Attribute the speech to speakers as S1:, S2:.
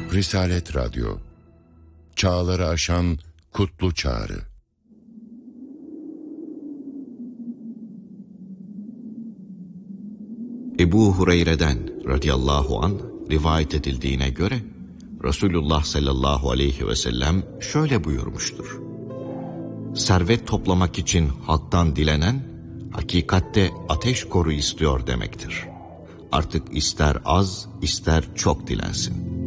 S1: Risalet Radyo, çağları aşan kutlu çağrı.
S2: Ebu Hureyre'den radıyallahu anh rivayet edildiğine göre Resulullah sallallahu aleyhi ve sellem şöyle buyurmuştur: servet toplamak için halktan dilenen, hakikatte ateş koru istiyor demektir. Artık ister az, ister çok dilensin.